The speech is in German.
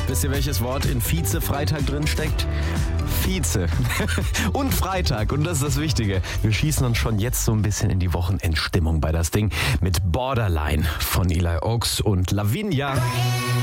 Wisst ihr, welches Wort in Vize-Freitag drin steckt? Vize. Und Freitag. Und das ist das Wichtige. Wir schießen uns schon jetzt so ein bisschen in die Wochenendstimmung bei das Ding mit Borderline von Eli Oaks und Lavinia.